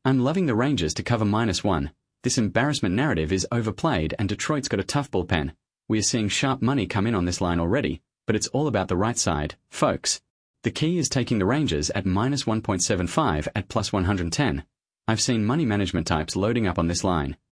I'm loving the Rangers to cover -1. This embarrassment narrative is overplayed and Detroit's got a tough bullpen. We are seeing sharp money come in on this line already, but it's all about the right side, folks. The key is taking the Rangers at -1.75 at +110. I've seen money management types loading up on this line.